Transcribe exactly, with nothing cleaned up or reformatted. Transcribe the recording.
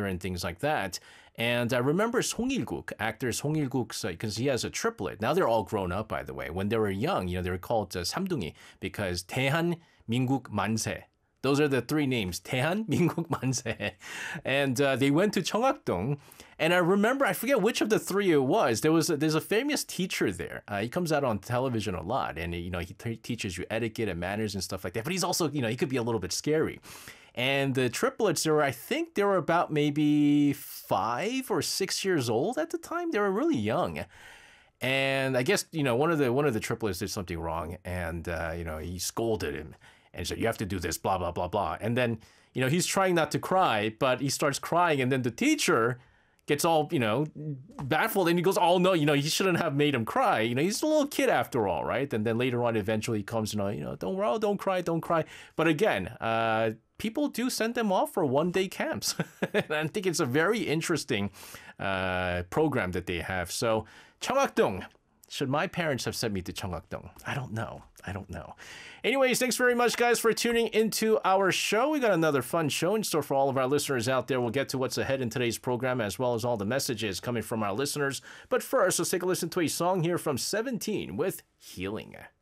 and things like that. And I remember Song Il-guk, actor Song Il-guk, because he has a triplet. Now they're all grown up, by the way. When they were young, you know, they were called uh, 삼둥이 because 대한, 민국, 만세. Those are the three names, 대한, 민국, 만세. And uh, they went to Cheongakdong. And I remember, I forget which of the three it was. There was a, there's a famous teacher there. Uh, he comes out on television a lot, and you know he t- teaches you etiquette and manners and stuff like that. But he's also, you know, he could be a little bit scary. And the triplets, there were, I think, they were about maybe five or six years old at the time. They were really young. And I guess, you know, one of the one of the triplets did something wrong, and uh, you know, he scolded him and said, "You have to do this, blah blah blah blah." And then, you know, he's trying not to cry, but he starts crying, and then the teacher gets all, you know, baffled, and he goes, "Oh no, you know, he shouldn't have made him cry. You know, he's a little kid after all, right?" And then later on, eventually, he comes, you know, you know, don't worry, don't cry, don't cry. But again, uh, people do send them off for one-day camps, and I think it's a very interesting uh, program that they have. So, Cheongakdong. Should my parents have sent me to Cheongakdong? I don't know. I don't know. Anyways, thanks very much, guys, for tuning into our show. We got another fun show in store for all of our listeners out there. We'll get to what's ahead in today's program, as well as all the messages coming from our listeners. But first, let's take a listen to a song here from Seventeen with Healing.